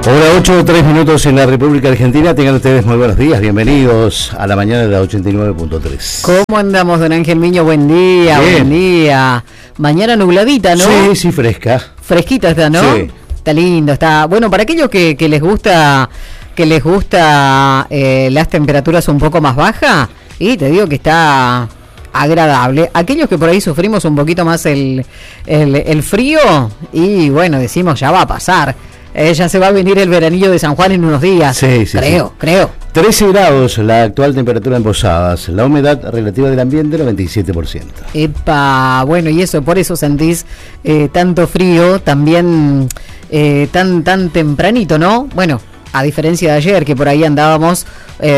Hora 8, 3 minutos en la República Argentina. Tengan ustedes muy buenos días. Bienvenidos a la mañana de la 89.3. ¿Cómo andamos, don Ángel Miño? Buen día, bien. Buen día. Mañana nubladita, ¿no? Sí, fresca. Fresquita está, ¿no? Sí. Está lindo, está. Bueno, para aquellos que les gusta las temperaturas un poco más bajas, y te digo que está agradable. Aquellos que por ahí sufrimos un poquito más el frío, y bueno, decimos ya va a pasar. Ya se va a venir el veranillo de San Juan en unos días. Sí. Creo. 13 grados la actual temperatura en Posadas. La humedad relativa del ambiente, 97%. Epa, bueno, y eso, por eso sentís tanto frío, también tan tempranito, ¿no? Bueno, a diferencia de ayer, que por ahí andábamos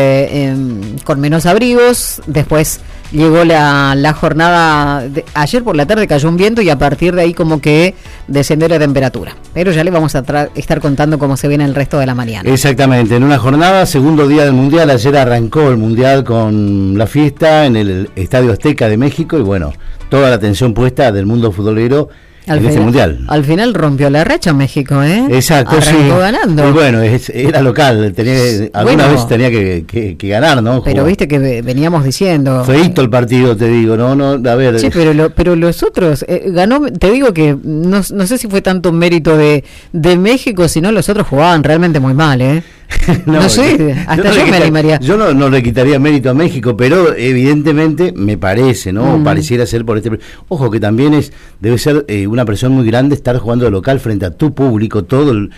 con menos abrigos. Después llegó la jornada ayer por la tarde, cayó un viento y a partir de ahí como que descendió la temperatura, pero ya le vamos a estar contando cómo se viene el resto de la mañana. Exactamente, en una jornada, segundo día del Mundial. Ayer arrancó el Mundial con la fiesta en el Estadio Azteca de México y bueno, toda la atención puesta del mundo futbolero en este Mundial. Al final rompió la racha México, ¿eh? Exacto, arrancó ganando. Y bueno, era local, alguna vez tenía que ganar, ¿no? Pero viste que veníamos diciendo. Feíto el partido, te digo, no, a ver. Sí, pero los otros, ganó, te digo que no sé si fue tanto un mérito de México, sino los otros jugaban realmente muy mal, ¿eh? No sé, hasta yo me animaría. Yo no le quitaría mérito a México, pero evidentemente me parece, ¿no? Pareciera ser por este. Ojo que también debe ser una presión muy grande estar jugando de local frente a tu público. Todo el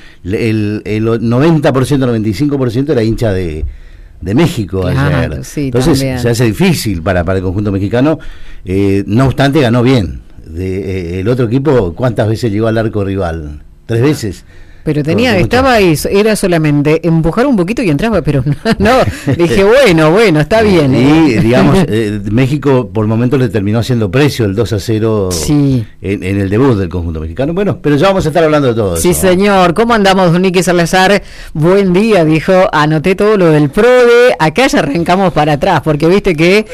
90%, 95% era hincha de México ayer. Sí, entonces también se hace difícil para el conjunto mexicano. No obstante, ganó bien. El otro equipo, ¿cuántas veces llegó al arco rival? 3 veces. Pero estaba ahí, era solamente empujar un poquito y entraba, pero no, dije, bueno, está bien. Y digamos, México por momentos le terminó haciendo precio el 2-0 sí. en el debut del conjunto mexicano. Bueno, pero ya vamos a estar hablando de todo sí, eso. Sí, señor. ¿Cómo andamos, don Nicky Salazar? Buen día, dijo, anoté todo lo del PRODE, acá ya arrancamos para atrás, porque viste que...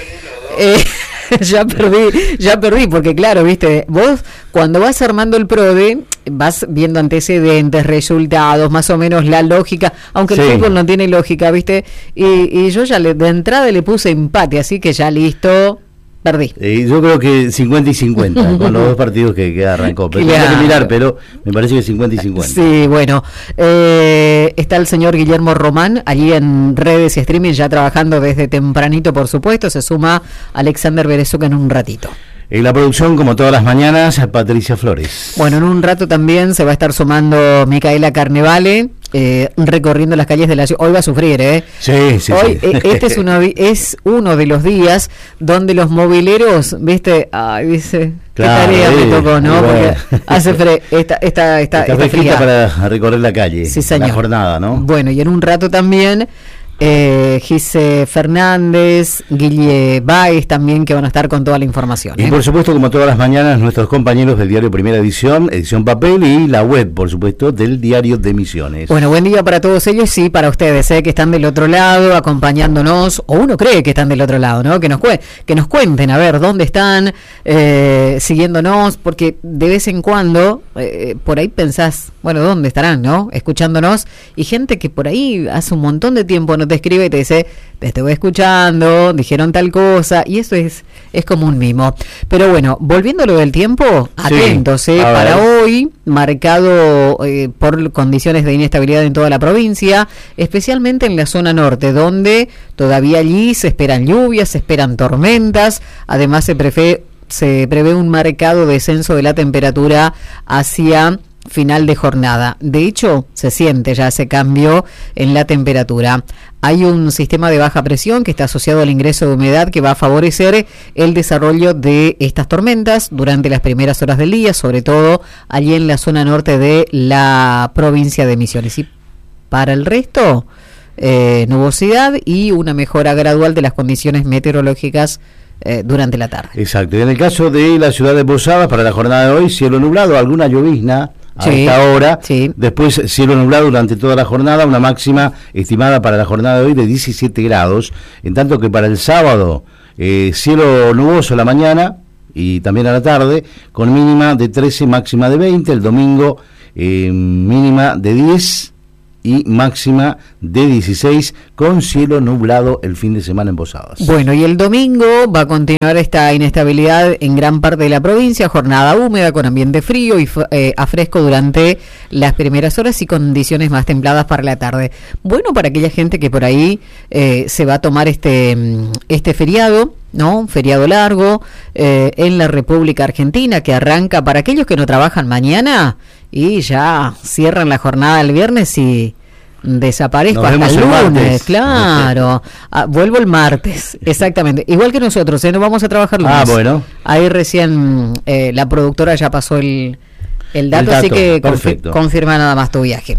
ya perdí, porque claro, viste, vos cuando vas armando el PRODE, vas viendo antecedentes, resultados, más o menos la lógica, aunque el fútbol no tiene lógica, viste, y yo ya de entrada le puse empate, así que ya listo, perdí. Yo creo que 50 y 50, con los dos partidos que arrancó, pero claro. Tengo que mirar, pero me parece que 50 y 50. Sí, bueno, está el señor Guillermo Román, allí en redes y streaming, ya trabajando desde tempranito, por supuesto, se suma Alexander Berezuca en un ratito. En la producción, como todas las mañanas, Patricia Flores. Bueno, en un rato también se va a estar sumando Micaela Carnevale, recorriendo las calles de la ciudad. Hoy va a sufrir, ¿eh? Sí. Hoy, este es uno de los días donde los mobileros, ¿viste? Ay, dice, claro, qué tarea me tocó, ¿no? Bueno. Porque hace está fría para recorrer la calle, sí, señor. La jornada, ¿no? Bueno, y en un rato también... Gise Fernández, Guille Báez también, que van a estar con toda la información. Y por supuesto, como todas las mañanas, nuestros compañeros del diario Primera Edición, edición papel, y la web, por supuesto, del diario de Misiones. Bueno, buen día para todos ellos y para ustedes, que están del otro lado acompañándonos, o uno cree que están del otro lado, ¿no? Que nos cuenten, a ver, dónde están siguiéndonos, porque de vez en cuando por ahí pensás, bueno, ¿dónde estarán, no? Escuchándonos, y gente que por ahí hace un montón de tiempo no te escribe y te dice, te estuve escuchando, dijeron tal cosa, y eso es como un mimo. Pero bueno, volviendo a lo del tiempo, atentos, para hoy, marcado por condiciones de inestabilidad en toda la provincia, especialmente en la zona norte, donde todavía allí se esperan lluvias, se esperan tormentas, además se prevé un marcado descenso de la temperatura hacia final de jornada. De hecho, se siente ya ese cambio en la temperatura. Hay un sistema de baja presión que está asociado al ingreso de humedad que va a favorecer el desarrollo de estas tormentas durante las primeras horas del día, sobre todo allí en la zona norte de la provincia de Misiones. Y para el resto, nubosidad y una mejora gradual de las condiciones meteorológicas durante la tarde. Exacto. Y en el caso de la ciudad de Posadas, para la jornada de hoy, cielo nublado, alguna llovizna a esta hora, después cielo nublado durante toda la jornada, una máxima estimada para la jornada de hoy de 17 grados, en tanto que para el sábado, cielo nuboso a la mañana y también a la tarde, con mínima de 13, máxima de 20, el domingo mínima de 10 y máxima de 16, con cielo nublado el fin de semana en Posadas. Bueno, y el domingo va a continuar esta inestabilidad en gran parte de la provincia, jornada húmeda con ambiente frío y a fresco durante las primeras horas y condiciones más templadas para la tarde. Bueno, para aquella gente que por ahí se va a tomar este feriado, ¿no? Un feriado largo en la República Argentina, que arranca para aquellos que no trabajan mañana y ya cierran la jornada el viernes y desaparezco hasta el lunes, claro. Vuelvo el martes, exactamente. Igual que nosotros, no vamos a trabajar lunes. Bueno. Ahí recién la productora ya pasó el dato, así que confirma nada más tu viaje.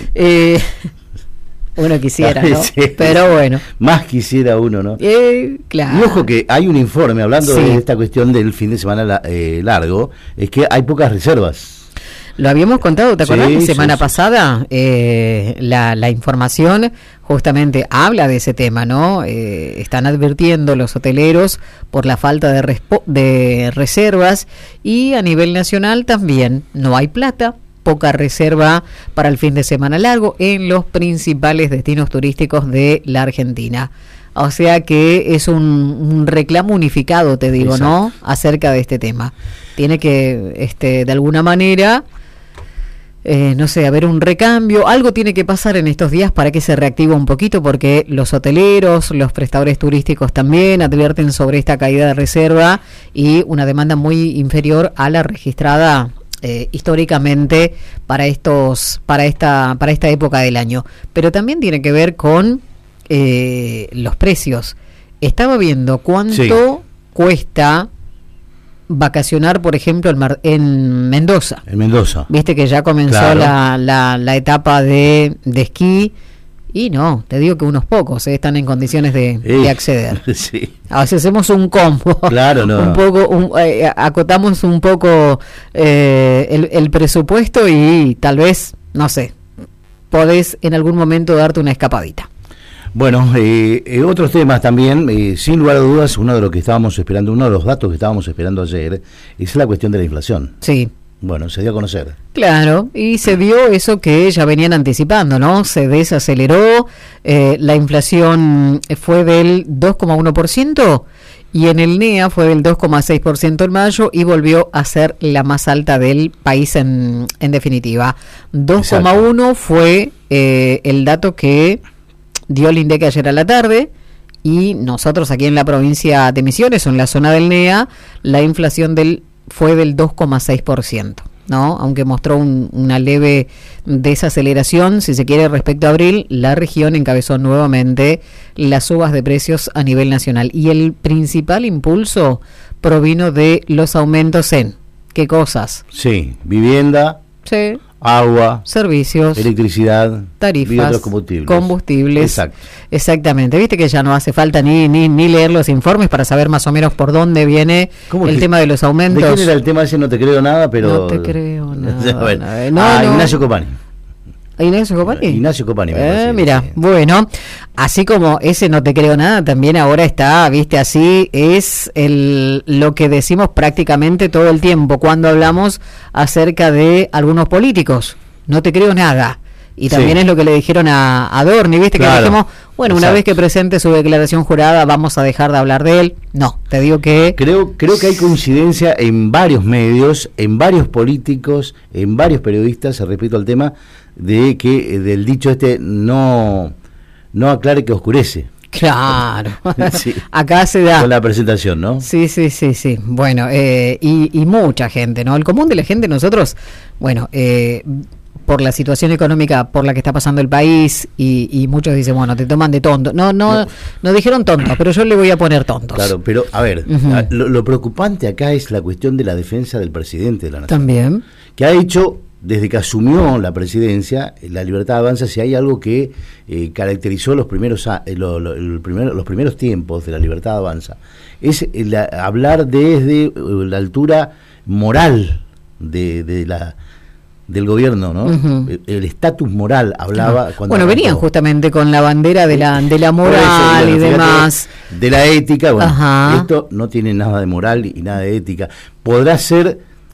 Uno quisiera, ¿no? Sí. Pero bueno. Más quisiera uno, ¿no? Claro. Y ojo que hay un informe hablando de esta cuestión del fin de semana largo, es que hay pocas reservas. Lo habíamos contado, ¿te acordás? Semana pasada la información justamente habla de ese tema, ¿no? Están advirtiendo los hoteleros por la falta de reservas y a nivel nacional también no hay plata, poca reserva para el fin de semana largo en los principales destinos turísticos de la Argentina. O sea que es un reclamo unificado, te digo, exacto, ¿no? Acerca de este tema. Tiene que, de alguna manera, no sé, haber un recambio, algo tiene que pasar en estos días para que se reactive un poquito, porque los hoteleros, los prestadores turísticos también advierten sobre esta caída de reserva y una demanda muy inferior a la registrada históricamente para esta época del año. Pero también tiene que ver con los precios. Estaba viendo cuánto cuesta vacacionar, por ejemplo, en Mendoza. En Mendoza. Viste que ya comenzó, claro, la etapa de esquí, y no, te digo que unos pocos están en condiciones de acceder. Sí. A veces hacemos un combo. Claro, no. Un poco, acotamos un poco el presupuesto y tal vez, no sé, podés en algún momento darte una escapadita. Bueno, otros temas también, sin lugar a dudas, uno de los datos que estábamos esperando ayer, es la cuestión de la inflación. Sí. Bueno, se dio a conocer. Claro, y se vio eso que ya venían anticipando, ¿no? Se desaceleró, la inflación fue del 2,1% y en el NEA fue del 2,6% en mayo y volvió a ser la más alta del país en definitiva. 2,1 fue el dato que dio el INDEC ayer a la tarde, y nosotros aquí en la provincia de Misiones o en la zona del NEA, la inflación fue del 2,6%, ¿no? Aunque mostró una leve desaceleración, si se quiere, respecto a abril, la región encabezó nuevamente las subas de precios a nivel nacional. Y el principal impulso provino de los aumentos en, ¿qué cosas? Sí, vivienda. Sí. Agua, servicios, electricidad, tarifas, combustibles. Exacto. Exactamente. Viste que ya no hace falta ni leer los informes para saber más o menos por dónde viene el tema de los aumentos. ¿De quién era el tema ese? No te creo nada, pero... No te creo nada. Bueno. No. Ignacio Copani. ¿Ignacio Copani? Ignacio Copani. Mira, sí. Bueno, así como ese no te creo nada, también ahora está, viste, así es lo que decimos prácticamente todo el tiempo cuando hablamos acerca de algunos políticos. No te creo nada. Y también es lo que le dijeron a Dorni, viste, claro, que dijimos, bueno, una vez que presente su declaración jurada vamos a dejar de hablar de él. No, te digo que... Creo que hay coincidencia en varios medios, en varios políticos, en varios periodistas, repito el tema, de que del dicho no aclare que oscurece. Claro, sí. Acá se da. Con la presentación, ¿no? Sí. Bueno, y mucha gente, ¿no? El común de la gente, nosotros, bueno, por la situación económica por la que está pasando el país, y muchos dicen, bueno, te toman de tonto. No dijeron tonto, pero yo le voy a poner tontos. Claro, pero a ver, lo preocupante acá es la cuestión de la defensa del presidente de la Nación. También. Que ha hecho, desde que asumió la presidencia, la Libertad Avanza, si hay algo que caracterizó los primeros tiempos de la Libertad Avanza, es hablar desde la altura moral del gobierno, ¿no? El estatus moral hablaba cuando venían justamente con la bandera de la moral y demás, de la ética. Bueno, esto no tiene nada de moral y nada de ética. Podrá ser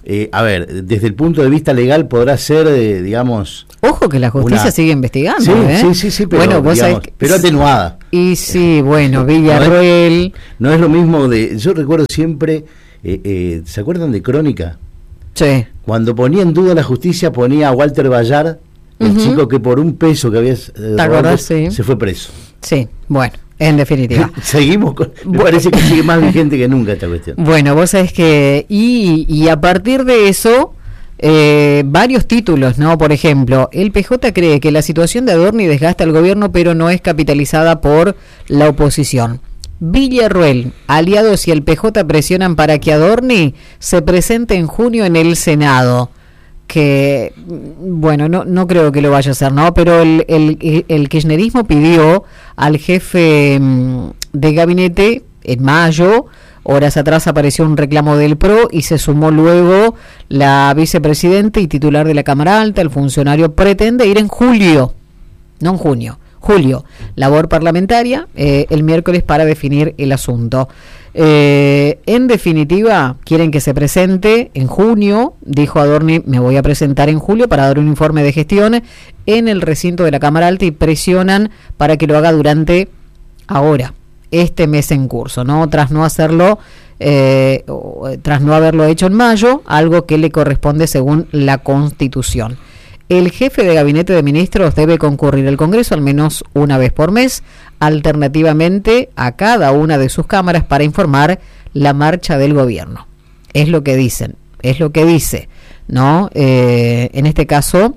a ver, desde el punto de vista legal podrá ser, digamos... Ojo que la justicia sigue investigando, Sí, pero, bueno, vos digamos, pero atenuada. Y sí, bueno, Villarroel... No es lo mismo yo recuerdo siempre, ¿se acuerdan de Crónica? Sí. Cuando ponía en duda la justicia, ponía a Walter Ballar, el chico que por un peso que había robado, se fue preso. Sí, bueno, en definitiva. Seguimos me parece que sigue más vigente que nunca esta cuestión. Bueno, vos sabés que, y a partir de eso, varios títulos, ¿no? Por ejemplo, el PJ cree que la situación de Adorni desgasta al gobierno, pero no es capitalizada por la oposición. Villarroel, aliados y el PJ presionan para que Adorni se presente en junio en el Senado. Que, bueno, no creo que lo vaya a hacer, ¿no? Pero el kirchnerismo pidió al jefe de gabinete en mayo. Horas atrás apareció un reclamo del PRO y se sumó luego la vicepresidenta y titular de la Cámara Alta. El funcionario pretende ir en julio, no en junio, julio. Labor parlamentaria el miércoles para definir el asunto. En definitiva, quieren que se presente en junio. Dijo Adorni, me voy a presentar en julio para dar un informe de gestión en el recinto de la Cámara Alta y presionan para que lo haga durante ahora, este mes en curso, ¿no? Tras no hacerlo, tras no haberlo hecho en mayo, algo que le corresponde según la Constitución. El jefe de gabinete de ministros debe concurrir al Congreso al menos una vez por mes, alternativamente a cada una de sus cámaras para informar la marcha del gobierno. Es lo que dicen, es lo que dice, ¿no? En este caso,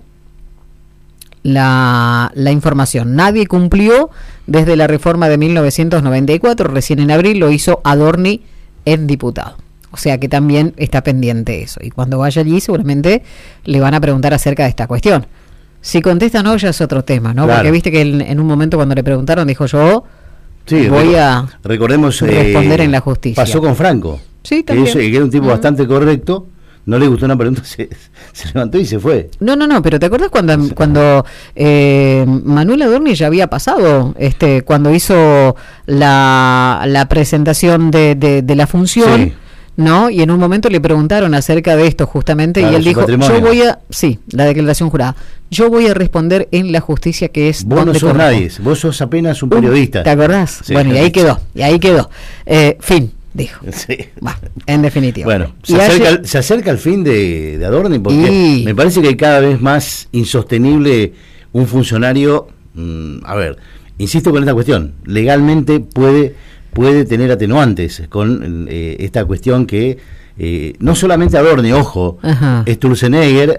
la información. Nadie cumplió desde la reforma de 1994, recién en abril lo hizo Adorni en diputado. O sea que también está pendiente eso. Y cuando vaya allí seguramente le van a preguntar acerca de esta cuestión. Si contesta no, ya es otro tema, ¿no? Claro. Porque viste que en un momento cuando le preguntaron dijo yo voy a responder en la justicia. Pasó con Franco. Sí, también. Que era un tipo bastante correcto. No le gustó una pregunta, se levantó y se fue. No, pero ¿te acuerdas cuando Manuel Adorni ya había pasado, cuando hizo la presentación de la función? Sí. ¿No? Y en un momento le preguntaron acerca de esto justamente y él dijo, la declaración jurada, yo voy a responder en la justicia, que es vos no sos nadie, vos sos apenas un periodista. ¿Te acordás? Sí, bueno, y ahí quedó. Fin, dijo. Sí. Bah, en definitiva. Bueno, se acerca el fin de Adorni, porque me parece que hay cada vez más insostenible un funcionario. A ver, insisto con esta cuestión, legalmente puede tener atenuantes con esta cuestión que no solamente Adorni, ojo, Sturzenegger,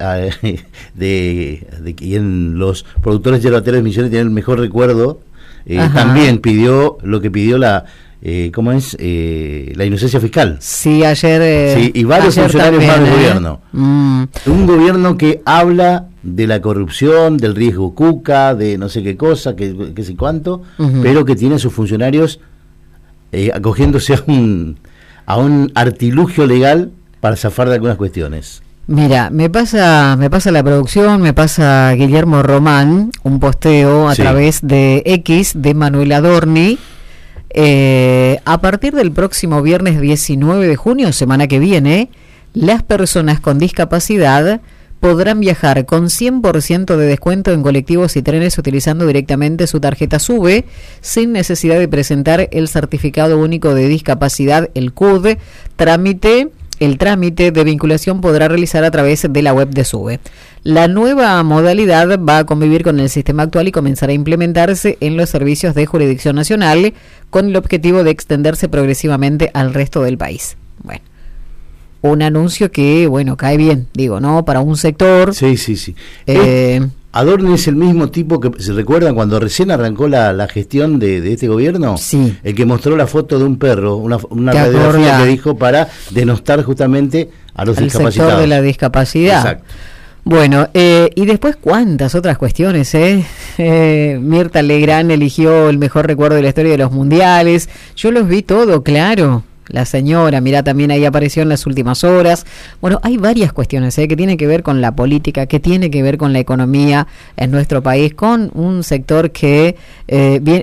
de quien los productores yerbateros de Misiones tienen el mejor recuerdo, también pidió lo que pidió la inocencia fiscal. Sí, ayer. Y varios funcionarios más del gobierno. Un gobierno que habla de la corrupción, del riesgo Cuca, de no sé qué cosa, que sé cuánto, pero que tiene a sus funcionarios acogiéndose a un artilugio legal para zafar de algunas cuestiones. Mira, me pasa la producción, me pasa Guillermo Román, un posteo a través de X de Manuel Adorni. A partir del próximo viernes 19 de junio, semana que viene, las personas con discapacidad podrán viajar con 100% de descuento en colectivos y trenes utilizando directamente su tarjeta SUBE, sin necesidad de presentar el certificado único de discapacidad, el CUD. El trámite de vinculación podrá realizar a través de la web de SUBE. La nueva modalidad va a convivir con el sistema actual y comenzará a implementarse en los servicios de jurisdicción nacional, con el objetivo de extenderse progresivamente al resto del país. Bueno, un anuncio que, cae bien, digo, ¿no? Para un sector. Sí. Adorni es el mismo tipo que, ¿se recuerdan cuando recién arrancó la gestión de este gobierno? Sí. El que mostró la foto de un perro, una radiografía que dijo para denostar justamente a los discapacitados. El sector de la discapacidad. Exacto. Bueno, y después cuántas otras cuestiones, Mirta Legrand eligió el mejor recuerdo de la historia de los mundiales. Yo los vi todo, claro. La señora, mirá, también ahí apareció en las últimas horas. Bueno, hay varias cuestiones que tienen que ver con la política, que tiene que ver con la economía en nuestro país, con un sector que,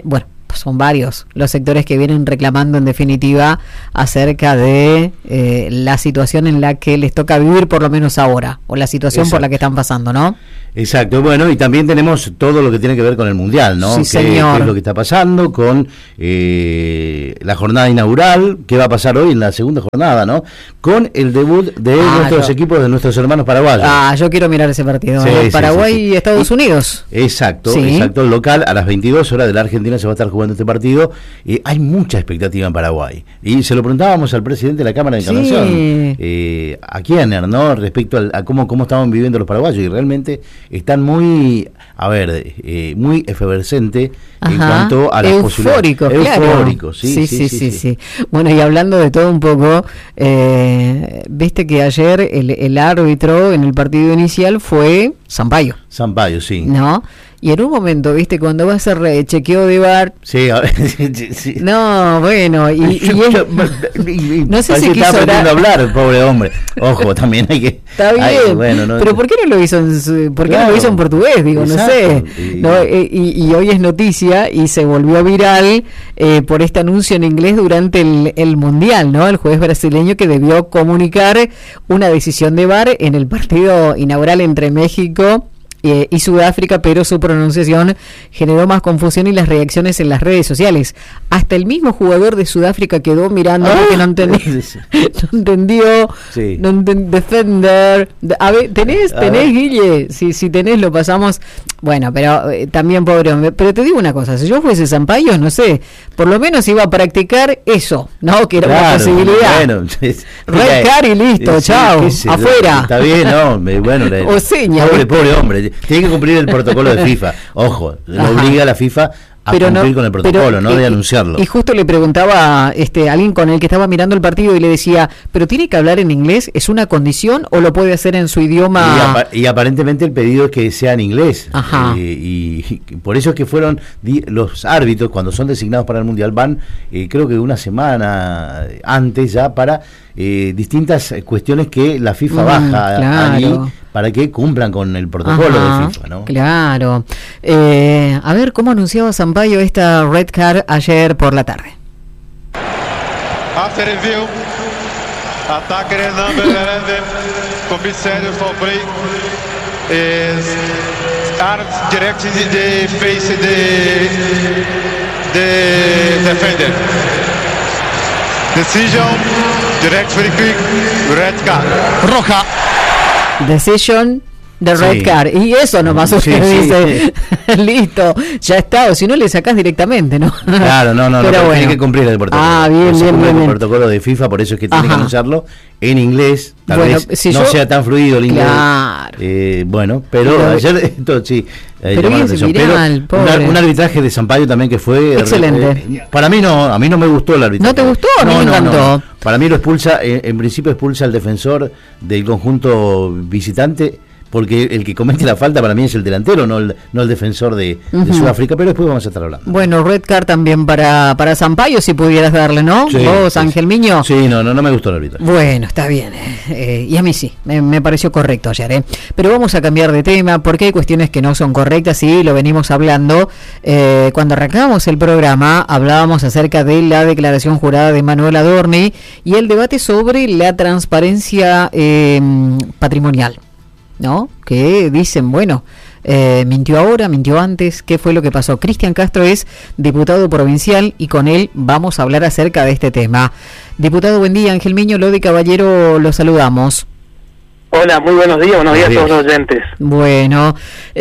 son varios los sectores que vienen reclamando en definitiva acerca de la situación en la que les toca vivir por lo menos ahora, o la situación por la que están pasando, ¿no? Exacto, bueno, y también tenemos todo lo que tiene que ver con el Mundial, ¿no? Sí, señor. ¿Qué es lo que está pasando con la jornada inaugural? ¿Qué va a pasar hoy en la segunda jornada, no? Con el debut de nuestros equipos, de nuestros hermanos paraguayos. Yo quiero mirar ese partido. Paraguay y Estados Unidos. Exacto, exacto. El local a las 22 horas de la Argentina se va a estar jugando este partido. Hay mucha expectativa en Paraguay. Y se lo preguntábamos al presidente de la Cámara de Encarnación, a Kiener, ¿no? Respecto a cómo estaban viviendo los paraguayos. Y realmente están muy, muy efervescente en cuanto a las eufóricos, posibilidades. Claro. Eufóricos, sí. Bueno, y hablando de todo un poco, viste que ayer el árbitro en el partido inicial fue Sampaio. Sampaio, sí. ¿No? Y en un momento, viste, cuando va a hacer chequeo de VAR. Sí, sí. No, bueno, y no sé si quiso está aprendiendo a hablar, pobre hombre. Ojo, también hay que. Está bien. Pero ¿por qué no lo hizo no lo hizo en portugués? Digo, exacto. No sé. Y hoy es noticia y se volvió viral por este anuncio en inglés durante el Mundial, ¿no? El juez brasileño que debió comunicar una decisión de VAR en el partido inaugural entre México y Sudáfrica, pero su pronunciación generó más confusión y las reacciones en las redes sociales. Hasta el mismo jugador de Sudáfrica quedó mirando porque no entendió, defender. A ver, tenés Guille, si tenés lo pasamos. Bueno, pero también pobre hombre. Pero te digo una cosa, si yo fuese Sampaio, no sé, por lo menos iba a practicar eso, ¿no? Que era una posibilidad. Bueno, red card y listo, chao, afuera. Está bien, ¿no? Bueno, o seña. Pobre hombre. Tiene que cumplir el protocolo de FIFA. Ojo, lo obliga a la FIFA a cumplir con el protocolo, no de anunciarlo. Y justo le preguntaba a alguien con el que estaba mirando el partido y le decía, ¿pero tiene que hablar en inglés? ¿Es una condición o lo puede hacer en su idioma? Y aparentemente el pedido es que sea en inglés. Y por eso es que fueron los árbitros, cuando son designados para el Mundial, van creo que una semana antes ya para distintas cuestiones que la FIFA baja allí para que cumplan con el protocolo de FIFA, ¿no? Claro. A ver, ¿cómo anunciaba Sampaio esta red card ayer por la tarde? After review, attacker number 11, commissary for play, is arms directing the face the defender. Decision, direct free kick, red card. Roja. Decision de red card. Y eso nomás usted dice, listo, ya está. O si no, le sacás directamente, ¿no? Claro, no, pero bueno, tiene que cumplir el protocolo. Bien. El protocolo de FIFA, por eso es que tiene que anunciarlo en inglés. Tal vez si no sea tan fluido el inglés. Claro. Pero ayer esto sí. Pero un arbitraje de Sampaio también que fue excelente. Para mí no, a mí no me gustó el arbitraje. ¿No te gustó? A mí me encantó. No. Para mí lo expulsa, en principio expulsa al defensor del conjunto visitante, porque el que comete la falta para mí es el delantero, no el defensor de Sudáfrica, pero después vamos a estar hablando. Bueno, red card también para Sampaio, si pudieras darle, ¿no? ¿Vos, Ángel Miño? Sí, no me gustó el arbitraje. Bueno, está bien, y a mí sí, me pareció correcto ayer, pero vamos a cambiar de tema, porque hay cuestiones que no son correctas, y lo venimos hablando. Cuando arrancábamos el programa, hablábamos acerca de la declaración jurada de Manuel Adorni, y el debate sobre la transparencia patrimonial, ¿no? Que dicen, bueno, mintió ahora, mintió antes, ¿qué fue lo que pasó? Cristian Castro es diputado provincial y con él vamos a hablar acerca de este tema. Diputado, buen día. Ángel Miño, Lodi Caballero, lo saludamos. Hola, muy buenos días a todos los oyentes. Bueno,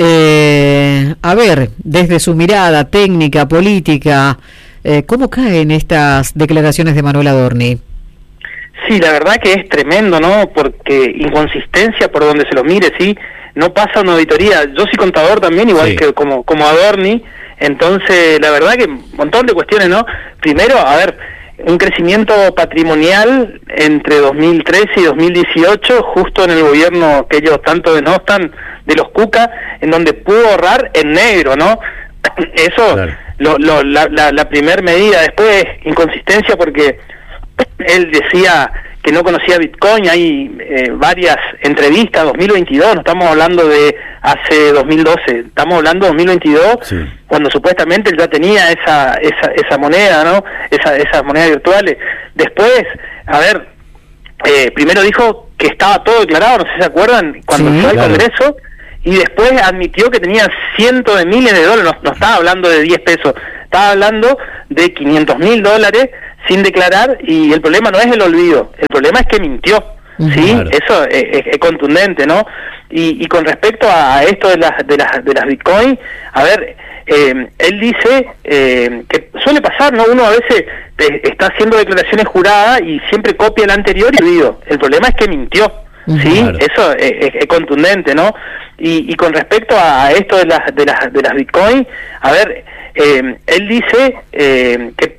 a ver, desde su mirada técnica, política, ¿cómo caen estas declaraciones de Manuel Adorni? Sí, la verdad que es tremendo, ¿no? Porque inconsistencia por donde se lo mire, ¿sí? No pasa una auditoría. Yo soy contador también, igual que como Adorni. Entonces, la verdad que un montón de cuestiones, ¿no? Primero, un crecimiento patrimonial entre 2013 y 2018, justo en el gobierno que ellos tanto denostan, de los Cuca, en donde pudo ahorrar en negro, ¿no? Eso, la primer medida. Después, inconsistencia porque él decía que no conocía Bitcoin. Hay varias entrevistas, 2022, no estamos hablando de hace 2012, estamos hablando de 2022, sí, cuando supuestamente él ya tenía esa moneda, ¿no? Esas monedas virtuales. Después, a ver, primero dijo que estaba todo declarado, no sé si se acuerdan, cuando fue al Congreso, y después admitió que tenía cientos de miles de dólares, no estaba hablando de 10 pesos, estaba hablando de $500.000 sin declarar, y el problema no es el olvido, el problema es que mintió, ¿sí? Claro. Eso es contundente, ¿no? Y con respecto a esto de las Bitcoin, a ver, él dice que suele pasar, ¿no? Uno a veces está haciendo declaraciones juradas y siempre copia el anterior y olvido. El problema es que mintió, ¿sí? Claro. Eso es contundente, ¿no? Y con respecto a esto de las Bitcoin, a ver, él dice que